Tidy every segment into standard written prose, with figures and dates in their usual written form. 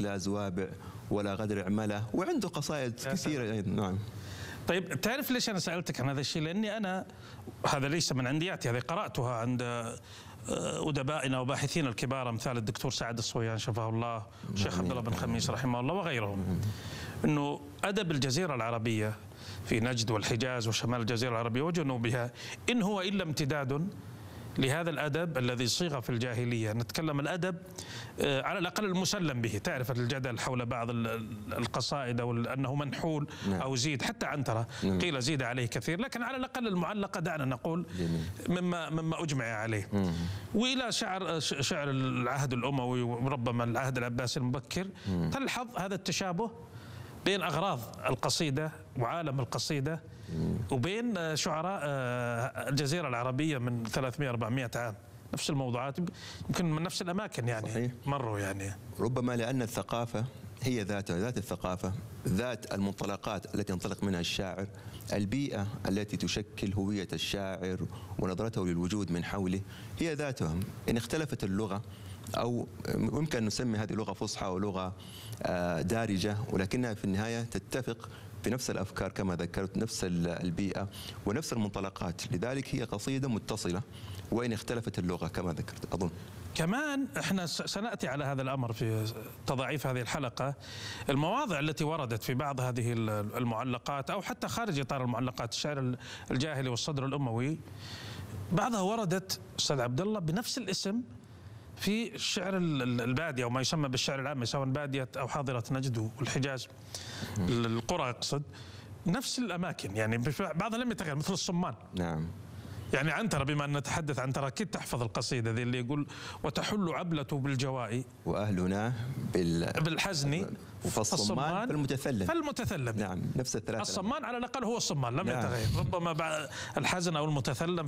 عندك لا زوابع ولا غدر عمله، وعنده قصائد كثيرة أيضا. نعم. طيب تعرف ليش أنا سألتك عن هذا الشيء؟ لأني أنا هذا ليس من عندي، هذه قرأتها عند أدبائنا وباحثين الكبار أمثال الدكتور سعد الصويان شفاه الله، الشيخ عبد الله بن خميس رحمه الله وغيرهم، أنه أدب الجزيرة العربية في نجد والحجاز وشمال الجزيرة العربية وجنوبها إن هو إلا امتداد لهذا الأدب الذي صيغ في الجاهلية. نتكلم الأدب على الأقل المسلم به، تعرف الجدل حول بعض القصائد أو أنه منحول أو زيد، حتى عنترة قيل زيد عليه كثير، لكن على الأقل المعلقة دعنا نقول مما أجمع عليه. وإلى شعر العهد الأموي وربما العهد العباسي المبكر تلحظ هذا التشابه بين أغراض القصيدة وعالم القصيدة وبين شعراء الجزيرة العربية من 300-400 عام، نفس الموضوعات يمكن من نفس الأماكن يعني. صحيح. مروا يعني. ربما لأن الثقافة هي ذات الثقافة، ذات المنطلقات التي ينطلق منها الشاعر، البيئة التي تشكل هوية الشاعر ونظرته للوجود من حوله هي ذاتها. إن اختلفت اللغة أو يمكن أن نسمي هذه لغة فصحى ولغة دارجة، ولكنها في النهاية تتفق في نفس الأفكار كما ذكرت، نفس البيئة ونفس المنطلقات، لذلك هي قصيدة متصلة وإن اختلفت اللغة كما ذكرت. أظن كمان احنا سنأتي على هذا الأمر في تضاعيف هذه الحلقة، المواضع التي وردت في بعض هذه المعلقات أو حتى خارج إطار المعلقات، الشعر الجاهلي والصدر الأموي، بعضها وردت أستاذ عبد الله بنفس الاسم في الشعر البادية أو ما يسمى بالشعر العامي، سواء بادية أو حاضرة نجد والحجاز، القرى أقصد، نفس الأماكن يعني بعضها لم يتغير، مثل الصمان. نعم. يعني عنترة، بما أن نتحدث عنترة أكيد تحفظ القصيدة ذي اللي يقول وتحل عبلة بالجواء وأهلنا بالحزن فالصمان فالمتثلم. نعم، نفس الثلاثة. الصمان على الأقل هو الصمان لم يتغير، ربما بعد الحزن أو المتثلم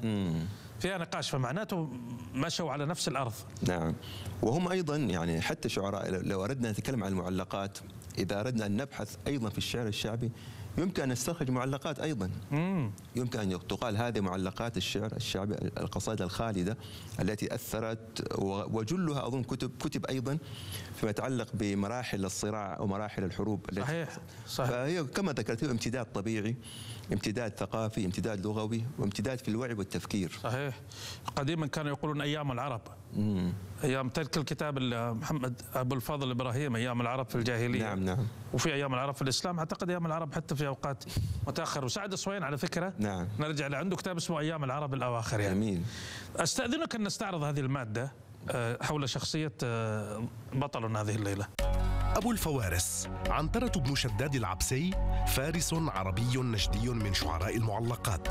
فيها نقاش، فمعناته مشوا على نفس الأرض. نعم. وهم أيضا يعني حتى شعراء، لو أردنا نتكلم عن المعلقات، إذا أردنا أن نبحث أيضا في الشعر الشعبي يمكن أن نستخرج معلقات أيضا. يمكن أن تقال هذه معلقات الشعر الشعبي، القصائد الخالدة التي أثرت، وجلها أظن كتب أيضا فيما يتعلق بمراحل الصراع أو مراحل الحروب. صحيح. فهي كما ذكرت امتداد طبيعي، امتداد ثقافي، امتداد لغوي، وامتداد في الوعي والتفكير. صحيح. قديما كانوا يقولون أيام العرب، أيام تلك الكتاب محمد أبو الفضل إبراهيم، أيام العرب في الجاهلية. نعم. وفي أيام العرب في الإسلام، أعتقد أيام العرب حتى في أوقات متأخرة. وسعد الصويان على فكرة نعم. نرجع عنده كتاب اسمه أيام العرب الأواخر يعني. جميل. أستأذنك أن نستعرض هذه المادة حول شخصية بطلنا هذه الليلة. أبو الفوارس عنترة بن شداد العبسي، فارس عربي نجدي من شعراء المعلقات.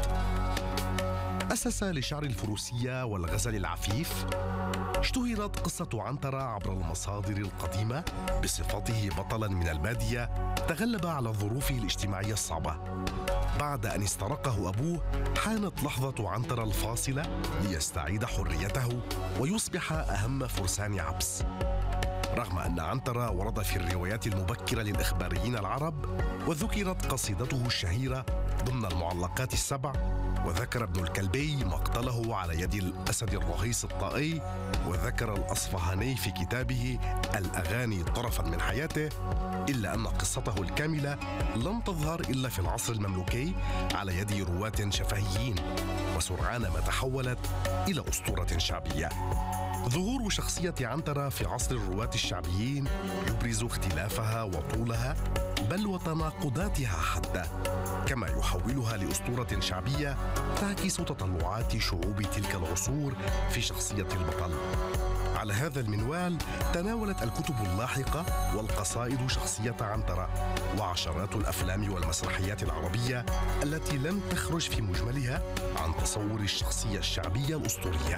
أسس لشعر الفروسية والغزل العفيف. اشتهرت قصة عنترة عبر المصادر القديمة بصفته بطلا من البادية تغلب على الظروف الاجتماعية الصعبة. بعد أن استرقه أبوه حانت لحظة عنترة الفاصلة ليستعيد حريته ويصبح أهم فرسان عبس. رغم أن عنترة ورد في الروايات المبكرة للإخباريين العرب، وذكرت قصيدته الشهيرة ضمن المعلقات السبع، وذكر ابن الكلبي مقتله على يد الأسد الرهيص الطائي، وذكر الأصفهاني في كتابه الأغاني طرفا من حياته، إلا أن قصته الكاملة لم تظهر إلا في العصر المملوكي على يد رواة شفهيين، وسرعان ما تحولت إلى أسطورة شعبية. ظهور شخصية عنترة في عصر الرواة الشعبيين يبرز اختلافها وطولها بل وتناقضاتها حتى، كما يحولها لأسطورة شعبية تعكس تطلعات شعوب تلك العصور في شخصية البطل. على هذا المنوال تناولت الكتب اللاحقة والقصائد شخصية عنترة، وعشرات الأفلام والمسرحيات العربية التي لم تخرج في مجملها عن تصور الشخصية الشعبية الأسطورية.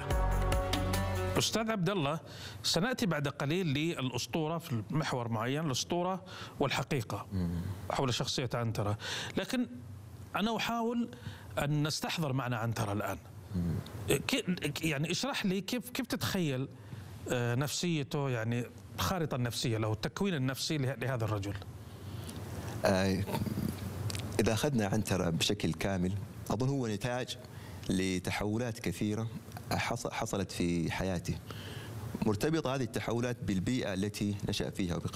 أستاذ عبد الله، سنأتي بعد قليل للأسطورة في محور معين، الأسطورة والحقيقة حول شخصية عنترة، لكن أنا أحاول أن نستحضر معنى عنترة الآن. يعني اشرح لي كيف تتخيل نفسيته، يعني الخارطة النفسية له، التكوين النفسي لهذا الرجل. إذا أخذنا عنترة بشكل كامل أظن هو نتاج لتحولات كثيرة حصلت في حياته، مرتبطة هذه التحولات بالبيئة التي نشأ فيها